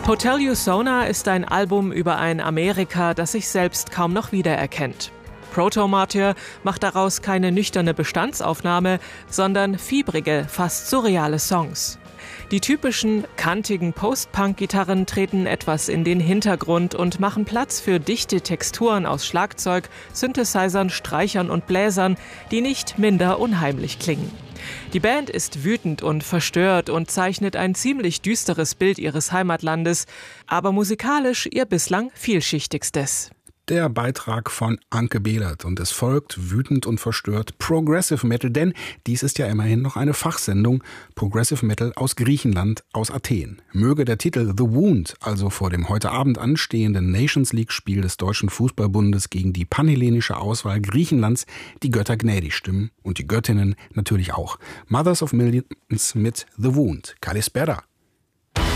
Hotel Usona ist ein Album über ein Amerika, das sich selbst kaum noch wiedererkennt. Proto-Martyr macht daraus keine nüchterne Bestandsaufnahme, sondern fiebrige, fast surreale Songs. Die typischen, kantigen Post-Punk-Gitarren treten etwas in den Hintergrund und machen Platz für dichte Texturen aus Schlagzeug, Synthesizern, Streichern und Bläsern, die nicht minder unheimlich klingen. Die Band ist wütend und verstört und zeichnet ein ziemlich düsteres Bild ihres Heimatlandes, aber musikalisch ihr bislang vielschichtigstes. Der Beitrag von Anke Behlert und es folgt wütend und verstört Progressive Metal, denn dies ist ja immerhin noch eine Fachsendung. Progressive Metal aus Griechenland, aus Athen. Möge der Titel The Wound, also vor dem heute Abend anstehenden Nations League-Spiel des Deutschen Fußballbundes gegen die panhellenische Auswahl Griechenlands, die Götter gnädig stimmen und die Göttinnen natürlich auch. Mothers of Millions mit The Wound. Kalispera.